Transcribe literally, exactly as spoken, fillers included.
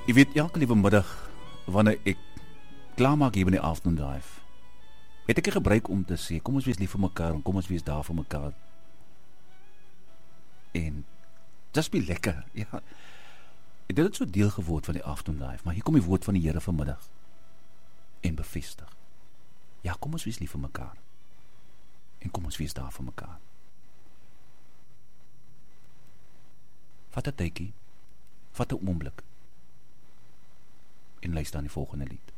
Jy weet, elke liewe middag, wanneer ek klaarmaak hier by die afternoon drive, het ek gebruik om te sê, kom ons wees lief vir mekaar, en kom ons wees daar vir mekaar. En, dis be lekker, ja. Dit het so deel geword van die afternoon drive, maar hier kom die woord van die Here vanmiddag, en bevestig. Ja, kom ons wees lief vir mekaar, en kom ons wees daar vir mekaar. Vat 'n tydjie, vat 'n oomblik, en luister aan die volgende lied.